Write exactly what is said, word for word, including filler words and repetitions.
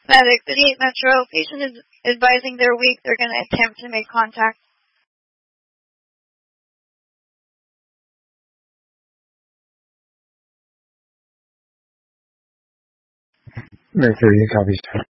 Medic, thirty-eight Metro. Patient is advising they're weak. They're going to attempt to make contact. Medic thirty-eight copies.